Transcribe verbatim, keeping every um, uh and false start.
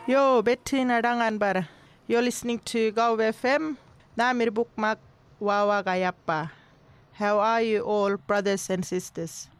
Yo, Bettina Danganbar. You're listening to Go F M. Namir Bukmak Wawa Gayappa. How are you all, brothers and sisters?